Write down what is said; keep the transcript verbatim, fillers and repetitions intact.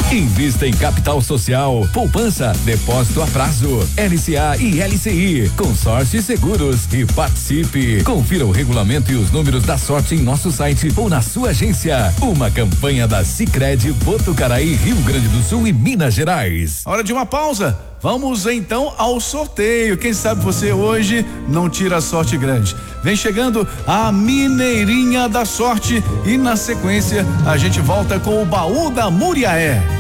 Invista em capital social, poupança, depósito a prazo, L C A e L C I, consórcio e seguros e participe. Confira o regulamento e os números da sorte em nosso site ou na sua agência. Uma campanha da Sicredi Botucaraí, Rio Grande do Sul e Minas Gerais. Hora de uma pausa. Vamos então ao sorteio. Quem sabe você hoje não tira a sorte grande. Vem chegando a Mineirinha da Sorte e na sequência a gente volta com o baú da Muriaé.